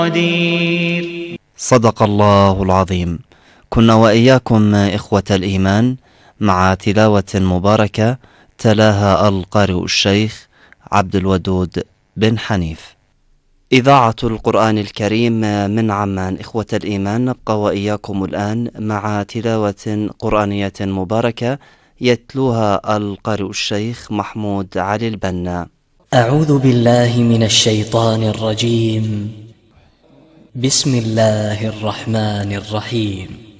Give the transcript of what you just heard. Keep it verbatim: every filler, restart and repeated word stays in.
قدير. صدق الله العظيم. كنا وإياكم إخوة الإيمان مع تلاوة مباركة تلاها القارئ الشيخ عبد الودود بن حنيف. إذاعة القرآن الكريم من عمان. إخوة الإيمان، نبقى وإياكم الآن مع تلاوة قرآنية مباركة يتلوها القارئ الشيخ محمود علي البنا. أعوذ بالله من الشيطان الرجيم. بسم الله الرحمن الرحيم.